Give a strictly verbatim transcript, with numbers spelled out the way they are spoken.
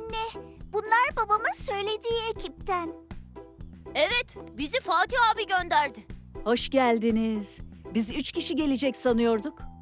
Anne, bunlar babamın söylediği ekipten. Evet, bizi Fatih abi gönderdi. Hoş geldiniz. Biz üç kişi gelecek sanıyorduk.